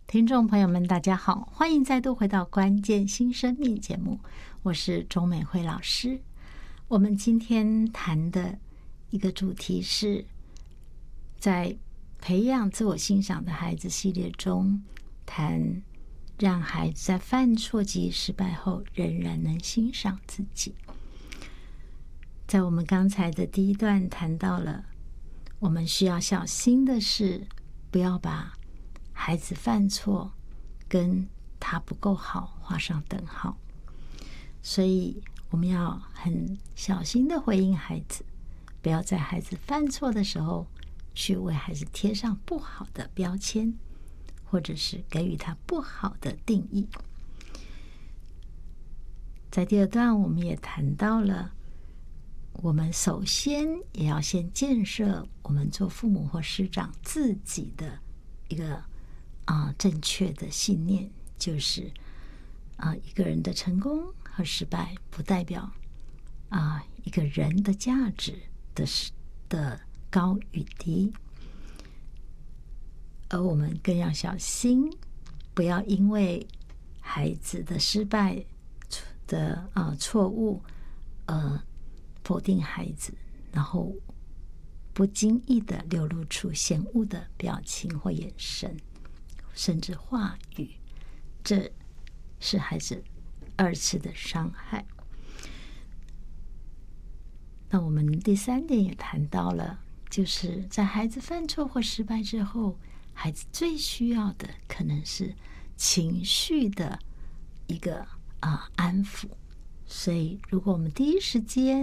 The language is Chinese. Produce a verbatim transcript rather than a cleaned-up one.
听众朋友们大家好，欢迎再度回到关键新生命节目，我是钟美惠老师。我们今天谈的一个主题是在培养自我欣赏的孩子系列中，谈让孩子在犯错及失败后仍然能欣赏自己。在我们刚才的第一段谈到了我们需要小心的是不要把孩子犯错跟他不够好画上等号，所以我们要很小心的回应孩子，不要在孩子犯错的时候去为孩子贴上不好的标签，或者是给予他不好的定义。在第二段我们也谈到了我们首先也要先建设我们做父母或师长自己的一个啊、呃、正确的信念，就是啊、呃、一个人的成功和失败不代表啊、呃、一个人的价值的的高与低，而我们更要小心，不要因为孩子的失败的啊、呃、错误呃否定孩子，然后不经意的流露出嫌恶的表情或眼神，甚至话语，这是孩子二次的伤害。那我们第三点也谈到了，就是在孩子犯错或失败之后，孩子最需要的可能是情绪的一个啊、呃、安抚。所以如果我们第一时间